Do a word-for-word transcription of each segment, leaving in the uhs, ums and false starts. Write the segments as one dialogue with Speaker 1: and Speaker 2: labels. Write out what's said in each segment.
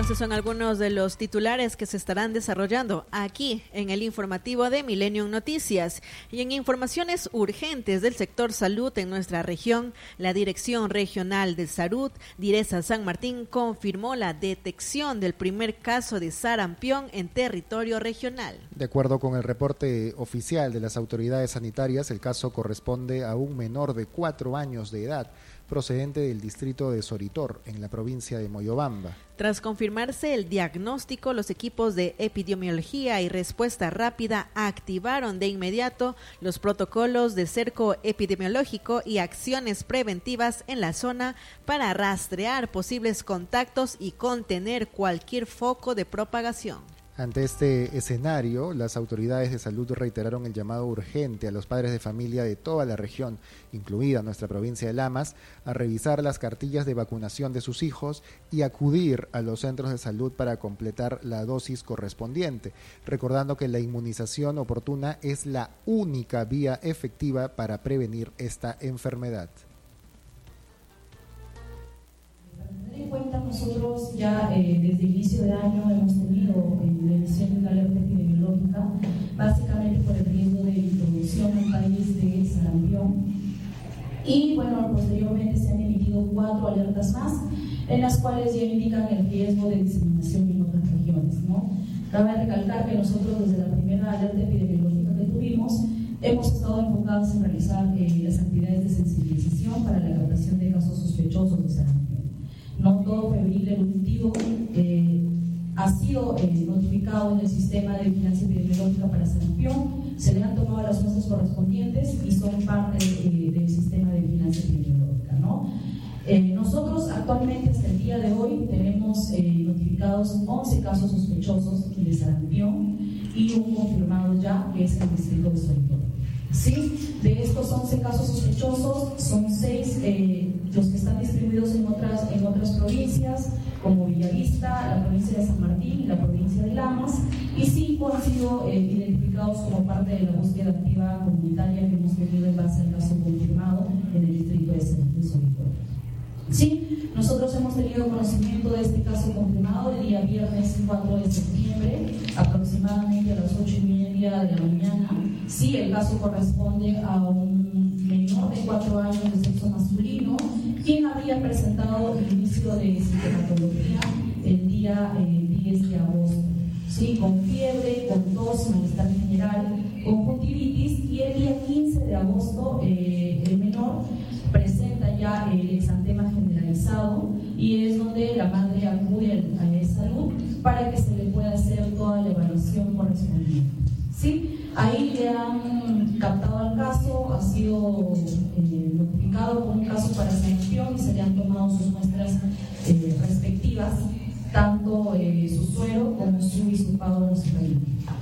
Speaker 1: Entonces son algunos de los titulares que se estarán desarrollando aquí en el informativo de Millennium Noticias. Y en informaciones urgentes del sector salud en nuestra región, la Dirección Regional de Salud, Diresa San Martín, confirmó la detección del primer caso de sarampión en territorio regional.
Speaker 2: De acuerdo con el reporte oficial de las autoridades sanitarias, el caso corresponde a un menor de cuatro años de edad, procedente del distrito de Soritor, en la provincia de Moyobamba.
Speaker 1: Tras confirmarse el diagnóstico, los equipos de epidemiología y respuesta rápida activaron de inmediato los protocolos de cerco epidemiológico y acciones preventivas en la zona para rastrear posibles contactos y contener cualquier foco de propagación.
Speaker 2: Ante este escenario, las autoridades de salud reiteraron el llamado urgente a los padres de familia de toda la región, incluida nuestra provincia de Lamas, a revisar las cartillas de vacunación de sus hijos y acudir a los centros de salud para completar la dosis correspondiente, recordando que la inmunización oportuna es la única vía efectiva para prevenir esta enfermedad.
Speaker 3: En cuenta, nosotros ya eh, desde inicio de año hemos tenido eh, la emisión de una alerta epidemiológica, básicamente por el riesgo de introducción en el país de sarampión. Y bueno, posteriormente se han emitido cuatro alertas más, en las cuales ya indican el riesgo de diseminación en otras regiones, ¿no? Cabe recalcar que nosotros desde la primera alerta epidemiológica que tuvimos, hemos estado enfocados en realizar eh, las actividades de sensibilización para la captación de casos sospechosos de sarampión. No todo febril eruptivo eh, ha sido eh, notificado en el sistema de vigilancia epidemiológica para sarampión, se le han tomado las muestras correspondientes y son parte eh, del sistema de vigilancia epidemiológica, ¿no? Eh, nosotros actualmente hasta el día de hoy tenemos eh, notificados once casos sospechosos de sarampión y un confirmado ya, que es el distrito de Soritor. Sí, de estos once casos sospechosos, son seis eh, los que están distribuidos en otras, en otras provincias, como Villavista, la provincia de San Martín y la provincia de Lamas, y cinco han sido eh, identificados como parte de la búsqueda activa comunitaria que hemos tenido en base al caso confirmado en el distrito de Soritor. Sí, nosotros hemos tenido conocimiento de este caso confirmado el día viernes cuatro de septiembre, aproximadamente a las ocho y media de la mañana. Sí, el caso corresponde a un menor de cuatro años de sexo masculino, quien había presentado el inicio de sintomatología el día eh, diez de agosto. Sí, con fiebre, con tos, malestar general, conjuntivitis, y el día quince de agosto eh, el menor presenta ya el exantema generalizado y es donde la madre acude a salud para que se le pueda hacer toda la evaluación correspondiente. ¿Sí? Ahí le han captado al caso, ha sido eh, notificado con un caso para sarampión y se le han tomado sus muestras eh, respectivas, tanto eh, su suero como su hisopado de nosocomial.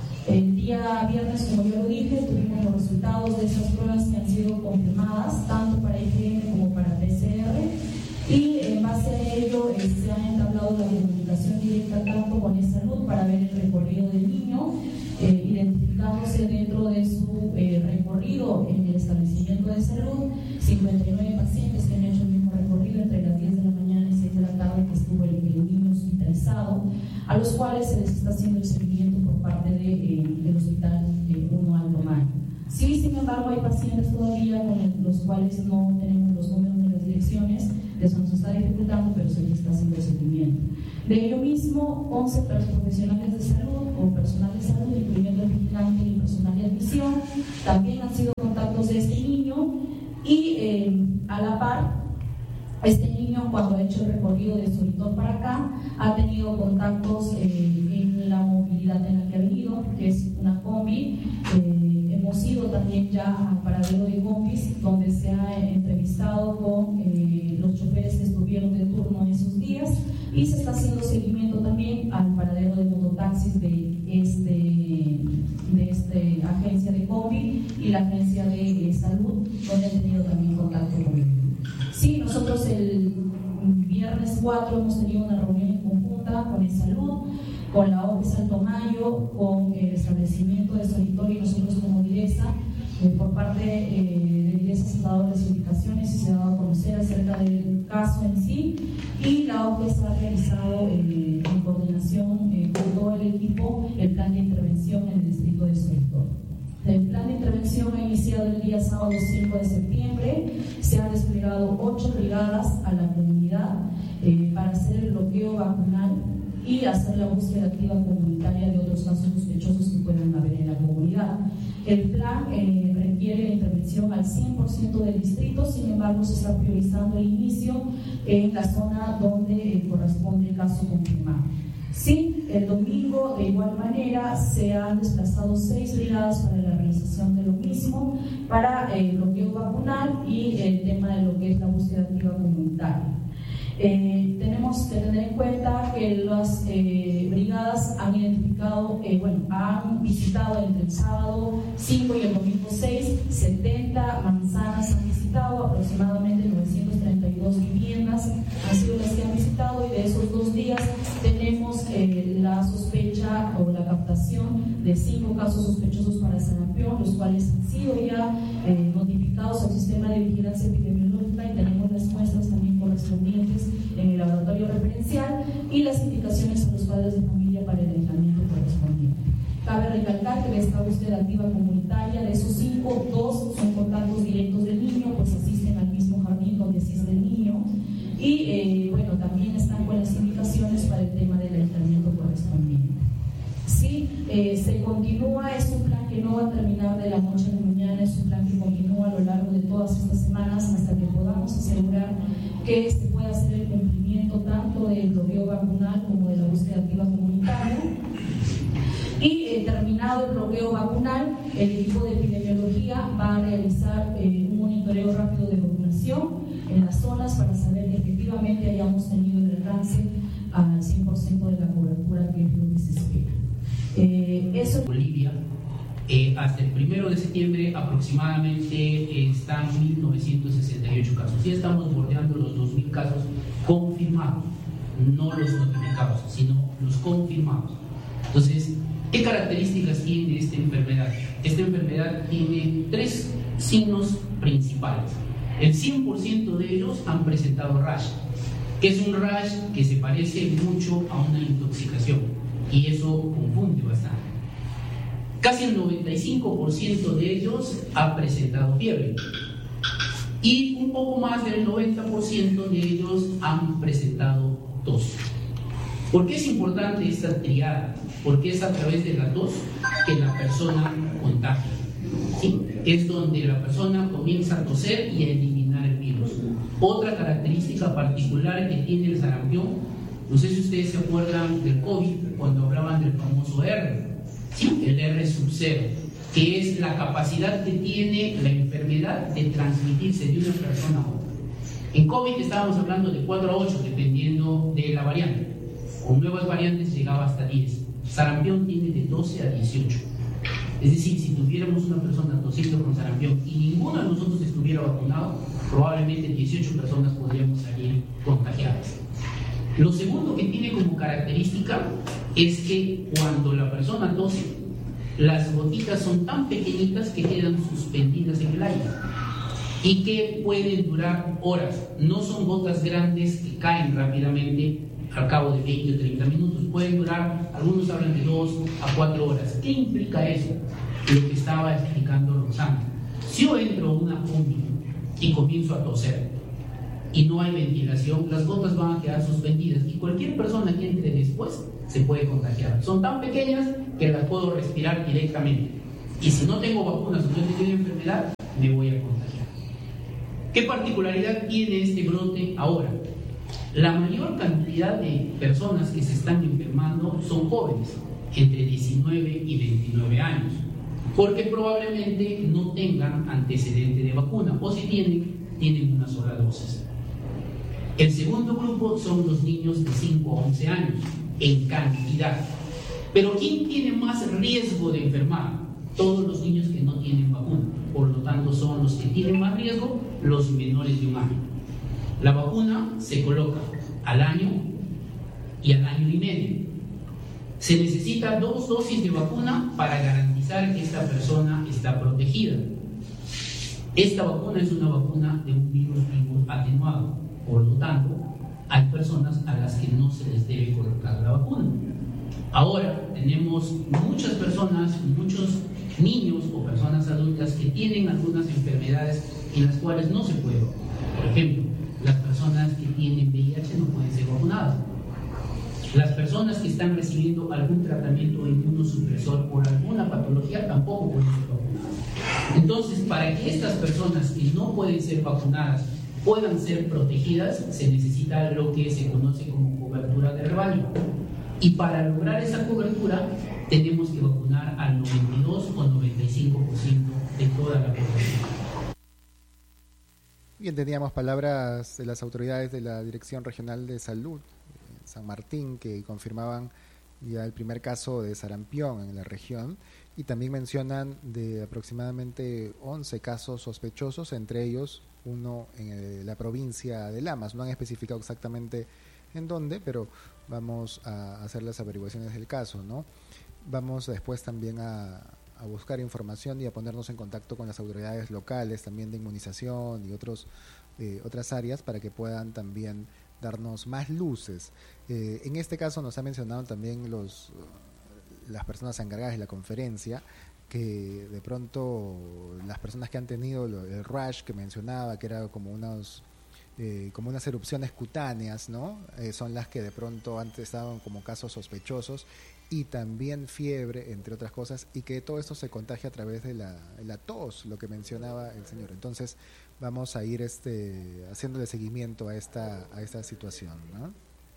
Speaker 3: El día viernes, como yo lo dije, tuvimos los resultados de esas pruebas que han sido confirmadas, tanto para I G M como para P C R, y en base a ello eh, se ha entablado la comunicación directa tanto con el salud para ver el recorrido del niño, eh, identificándose dentro de su eh, recorrido en el establecimiento de salud cincuenta y nueve pacientes que han hecho el mismo recorrido entre las diez de la mañana y seis de la tarde, que estuvo el, el niño hospitalizado, a los cuales se les está haciendo el seguimiento por parte de, eh, del Hospital eh, uno Alto Mayo. Sí, sin embargo, hay pacientes todavía con el, los cuales no tenemos los números de las direcciones, eso nos está dificultando, pero se les está haciendo el seguimiento. De ello mismo, once profesionales de salud o personal de salud, incluyendo el vigilante y el personal de admisión, también han sido contactos de este niño y eh, a la par, este niño, cuando ha hecho el recorrido de Soritor para acá, ha tenido contactos eh, en la movilidad en la que ha venido, que es una combi. Eh, hemos ido también ya al paradero de combis, donde se ha entrevistado con eh, los choferes que estuvieron de turno esos días, y se está haciendo seguimiento también al paradero de mototaxis de este, de este agencia de combi y la agencia de eh, salud, donde han tenido también contacto con él. Sí, nosotros el viernes cuatro hemos tenido una reunión en conjunta con el salud, con la O P E Alto Mayo, con el establecimiento de Soritor y nosotros como Diresa, eh, por parte eh, de Diresa se han dado las indicaciones y se ha dado a conocer acerca del caso en sí, y la O P E ha realizado eh, en coordinación coordinación eh, con todo el equipo, el plan de intervención en el distrito de Soledad. El plan de intervención ha iniciado el día sábado cinco de septiembre. Se han desplegado ocho brigadas a la comunidad eh, para hacer el bloqueo vacunal y hacer la búsqueda activa comunitaria de otros casos sospechosos que puedan haber en la comunidad. El plan eh, requiere la intervención al cien por ciento del distrito, sin embargo se está priorizando el inicio en la zona donde eh, corresponde el caso confirmado. Sí, el domingo de igual manera se han desplazado seis brigadas para la realización de lo mismo, para el bloqueo vacunal y el tema de lo que es la búsqueda activa comunitaria. Eh, tenemos que tener en cuenta que las eh, brigadas han identificado, eh, bueno, han visitado entre el sábado cinco y el domingo seis, setenta manzanas han visitado, aproximadamente novecientas treinta y dos viviendas han sido las que han visitado, y de esos dos días tenemos eh, la sospecha o la captación de cinco casos sospechosos para sarampión, los cuales han sido ya eh, notificados al sistema de vigilancia epidemiológica, y tenemos las muestras también correspondientes en el laboratorio referencial y las indicaciones a los padres de familia para el aislamiento correspondiente. Cabe recalcar que de esta búsqueda activa comunitaria, de esos cinco, dos son contactos directos del niño, pues asisten al mismo jardín donde asiste el niño, y eh, bueno, también están con las indicaciones para el tema del aislamiento correspondiente. Sí, eh, se continúa, es un plan que no va a terminar de la noche a la mañana, es un plan que continúa a lo largo de todas estas semanas hasta que podamos asegurar que se pueda hacer el cumplimiento tanto del bloqueo vacunal como de la búsqueda activa comunitaria. Y eh, terminado el bloqueo vacunal, el equipo de epidemiología va a realizar eh, un monitoreo rápido de vacunación en las zonas para saber que efectivamente hayamos tenido el alcance al cien por ciento de la cobertura, que es lo que se espera. Eh, eso...
Speaker 4: Bolivia, eh, hasta el primero de septiembre aproximadamente eh, están mil novecientos sesenta y ocho casos. Ya estamos bordeando los dos mil casos confirmados, no los notificados, sino los confirmados. Entonces, ¿qué características tiene esta enfermedad? Esta enfermedad tiene tres signos principales. El cien por ciento de ellos han presentado rash, que es un rash que se parece mucho a una intoxicación, y eso confunde bastante. Casi el noventa y cinco por ciento de ellos ha presentado fiebre, y un poco más del noventa por ciento de ellos han presentado tos. ¿Por qué es importante esta triada? Porque es a través de la tos que la persona contagia. ¿Sí? Es donde la persona comienza a toser y a eliminar el virus. Otra característica particular que tiene el sarampión, no sé si ustedes se acuerdan del COVID cuando hablaban del famoso R, ¿sí? El R sub cero, que es la capacidad que tiene la enfermedad de transmitirse de una persona a otra. En COVID estábamos hablando de cuatro a ocho, dependiendo de la variante. Con nuevas variantes llegaba hasta diez. Sarampión tiene de doce a dieciocho. Es decir, si tuviéramos una persona tosiendo con sarampión y ninguno de nosotros estuviera vacunado, probablemente dieciocho personas podríamos salir contagiadas. Lo segundo que tiene como característica es que cuando la persona tose, las gotitas son tan pequeñitas que quedan suspendidas en el aire y que pueden durar horas. No son gotas grandes que caen rápidamente al cabo de veinte o treinta minutos, pueden durar, algunos hablan de dos a cuatro horas. ¿Qué implica eso? Lo que estaba explicando Roxana. Si yo entro a una combi y comienzo a toser y no hay ventilación, las gotas van a quedar suspendidas y cualquier persona que entre después se puede contagiar. Son tan pequeñas que las puedo respirar directamente, y si no tengo vacunas o no tengo enfermedad, me voy a contagiar. ¿Qué particularidad tiene este brote ahora? La mayor cantidad de personas que se están enfermando son jóvenes, entre diecinueve y veintinueve años, porque probablemente no tengan antecedente de vacuna, o si tienen, tienen una sola dosis. El segundo grupo son los niños de cinco a once años, en cantidad. Pero ¿quién tiene más riesgo de enfermar? Todos los niños que no tienen vacuna. Por lo tanto, son los que tienen más riesgo, los menores de un año. La vacuna se coloca al año y al año y medio. Se necesita dos dosis de vacuna para garantizar que esta persona está protegida. Esta vacuna es una vacuna de un virus vivo atenuado. Por lo tanto, hay personas a las que no se les debe colocar la vacuna. Ahora tenemos muchas personas, muchos niños o personas adultas que tienen algunas enfermedades en las cuales no se puede vacunar. Por ejemplo, las personas que tienen V I H no pueden ser vacunadas. Las personas que están recibiendo algún tratamiento inmunosupresor por alguna patología tampoco pueden ser vacunadas. Entonces, para que estas personas que no pueden ser vacunadas puedan ser protegidas, se necesita lo que se conoce como cobertura de rebaño. Y para lograr esa cobertura, tenemos que vacunar al noventa y dos o noventa y cinco por ciento de toda la población.
Speaker 2: Bien, teníamos palabras de las autoridades de la Dirección Regional de Salud en San Martín que confirmaban ya el primer caso de sarampión en la región y también mencionan de aproximadamente once casos sospechosos, entre ellos uno en la provincia de Lamas. No han especificado exactamente en dónde, pero vamos a hacer las averiguaciones del caso, ¿no? Vamos después también a, a buscar información y a ponernos en contacto con las autoridades locales también de inmunización y otros eh, otras áreas para que puedan también darnos más luces. Eh, en este caso nos ha mencionado también los las personas encargadas de la conferencia que de pronto las personas que han tenido el rash que mencionaba, que era como unos Eh, como unas erupciones cutáneas, ¿no? Eh, son las que de pronto antes estaban como casos sospechosos y también fiebre, entre otras cosas, y que todo esto se contagia a través de la, la tos, lo que mencionaba el señor. Entonces vamos a ir este haciéndole seguimiento a esta a esta situación, ¿no?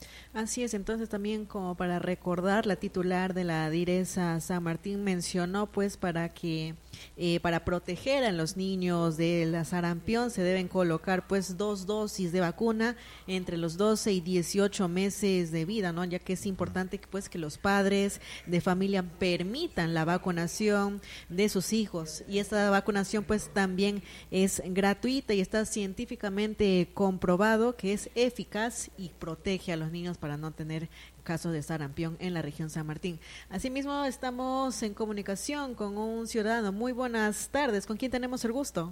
Speaker 1: Así es, entonces también como para recordar, la titular de la Diresa San Martín mencionó pues para que eh, para proteger a los niños de la sarampión se deben colocar pues dos dosis de vacuna entre los doce y dieciocho meses de vida, ¿no? Ya que es importante que pues que los padres de familia permitan la vacunación de sus hijos y esta vacunación pues también es gratuita y está científicamente comprobado que es eficaz y protege a los niños para no tener casos de sarampión en la región San Martín. Asimismo, estamos en comunicación con un ciudadano. Muy buenas tardes. ¿Con quién tenemos el gusto?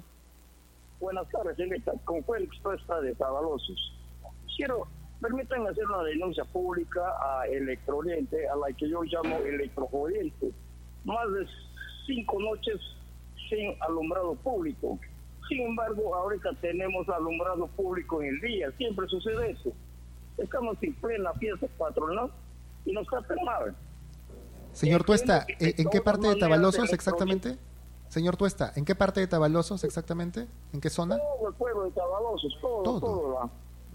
Speaker 5: Buenas tardes, señorita. Con Félix Tuesta de Tabalosos. Quiero, permítanme hacer una denuncia pública a Electrooriente, a la que yo llamo Electrojodiente. Más de cinco noches sin alumbrado público. Sin embargo, ahorita tenemos alumbrado público en el día. Siempre sucede eso. Estamos en plena fiesta patronal y nos tratan mal.
Speaker 2: Señor Tuesta, ¿en qué parte de Tabalosos exactamente? Señor Tuesta, ¿en qué parte de Tabalosos exactamente? ¿En qué zona?
Speaker 5: Todo el pueblo de Tabalosos, todo, todo. todo va.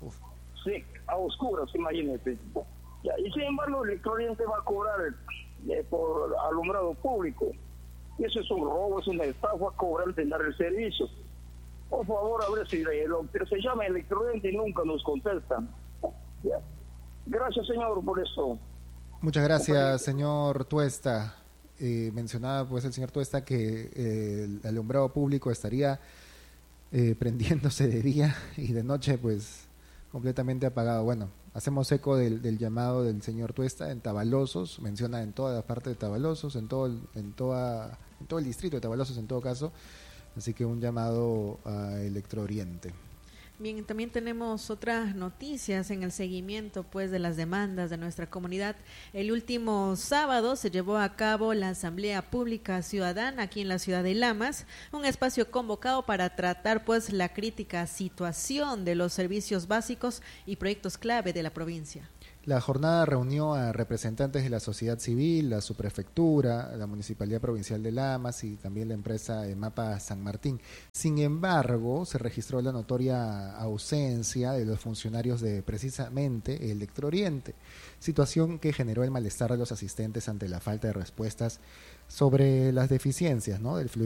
Speaker 5: Sí, a oscuras, imagínate. Ya, y sin embargo, el Electrooriente va a cobrar eh, por alumbrado público. Y eso es un robo, es una estafa, cobrar de dar el servicio. Por favor, a ver si eh, lo que se llama Electrooriente y nunca nos contestan. Ya. Gracias, señor, por esto.
Speaker 2: Muchas gracias, señor Tuesta. Eh, mencionaba pues el señor Tuesta que eh, el alumbrado público estaría eh, prendiéndose de día y de noche pues completamente apagado. Bueno, hacemos eco del, del llamado del señor Tuesta en Tabalosos, menciona en toda la parte de Tabalosos, en todo el, en toda en todo el distrito de Tabalosos en todo caso, así que un llamado a Electrooriente.
Speaker 1: Bien, también tenemos otras noticias en el seguimiento pues de las demandas de nuestra comunidad. El último sábado se llevó a cabo la Asamblea Pública Ciudadana aquí en la ciudad de Lamas, un espacio convocado para tratar pues la crítica situación de los servicios básicos y proyectos clave de la provincia.
Speaker 2: La jornada reunió a representantes de la sociedad civil, la subprefectura, la Municipalidad Provincial de Lamas y también la empresa Mapa San Martín. Sin embargo, se registró la notoria ausencia de los funcionarios de precisamente Electrooriente, situación que generó el malestar de los asistentes ante la falta de respuestas sobre las deficiencias, ¿no?, del fluido